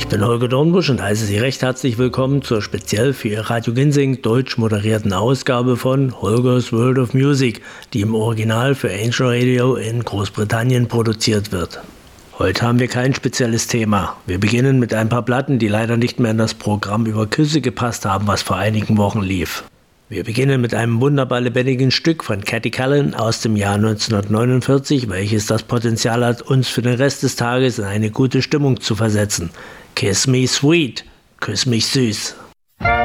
Ich bin Holger Dornbusch und heiße Sie recht herzlich willkommen zur speziell für Ihr Radio Ginseng deutsch moderierten Ausgabe von Holgers World of Music, die im Original für Angel Radio in Großbritannien produziert wird. Heute haben wir kein spezielles Thema. Wir beginnen mit ein paar Platten, die leider nicht mehr in das Programm über Küsse gepasst haben, was vor einigen Wochen lief. Wir beginnen mit einem wunderbar lebendigen Stück von Katy Callan aus dem Jahr 1949, welches das Potenzial hat, uns für den Rest des Tages in eine gute Stimmung zu versetzen. Kiss Me Sweet, küss mich süß.